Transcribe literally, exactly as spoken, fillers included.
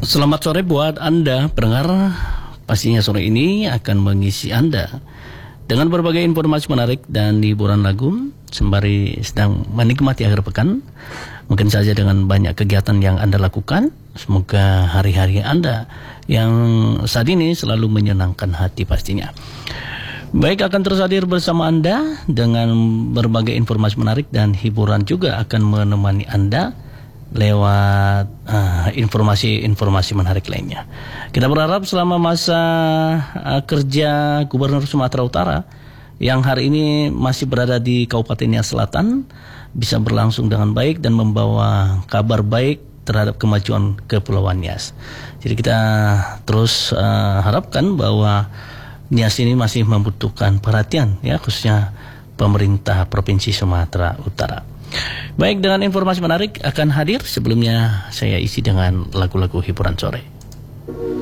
Selamat sore buat Anda pendengar. Pastinya sore ini akan mengisi Anda dengan berbagai informasi menarik dan hiburan lagu sembari sedang menikmati akhir pekan. Mungkin saja dengan banyak kegiatan yang Anda lakukan. Semoga hari-hari Anda yang saat ini selalu menyenangkan hati pastinya. Baik, akan terus hadir bersama Anda dengan berbagai informasi menarik dan hiburan juga akan menemani Anda lewat uh, informasi-informasi menarik lainnya. Kita berharap selama masa uh, kerja Gubernur Sumatera Utara yang hari ini masih berada di Kabupaten Nias Selatan bisa berlangsung dengan baik dan membawa kabar baik terhadap kemajuan Kepulauan Nias. Jadi kita terus uh, harapkan bahwa Nias ini masih membutuhkan perhatian, ya, khususnya pemerintah Provinsi Sumatera Utara. Baik, dengan informasi menarik akan hadir. Sebelumnya saya isi dengan lagu-lagu hiburan sore.